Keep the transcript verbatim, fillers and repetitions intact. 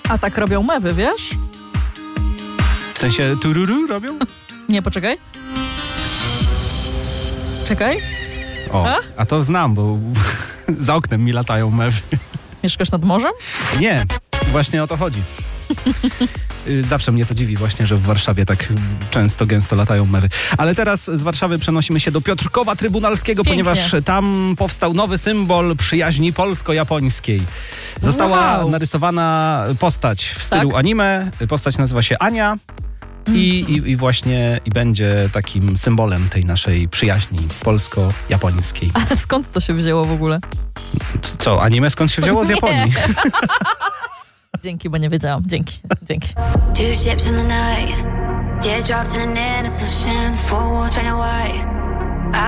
A tak robią mewy, wiesz? W sensie tururu robią? Nie, poczekaj. Czekaj. O, a, a to znam, bo za oknem mi latają mewy. Mieszkasz nad morzem? Nie, właśnie o to chodzi. Zawsze mnie to dziwi właśnie, że w Warszawie tak często, gęsto latają mewy. Ale teraz z Warszawy przenosimy się do Piotrkowa Trybunalskiego, Pięknie. ponieważ tam powstał nowy symbol przyjaźni polsko-japońskiej. Została Wow. narysowana postać w stylu Tak? anime. Postać nazywa się Ania. I, i, I właśnie i będzie takim symbolem tej naszej przyjaźni polsko-japońskiej. A skąd to się wzięło w ogóle? Co, anime skąd się wzięło? Z Nie. Japonii. Dzięki, bo nie wiedziałam. Dzięki, dzięki. Two ships in the night, teardrops in an innocent ocean, four walls painted white.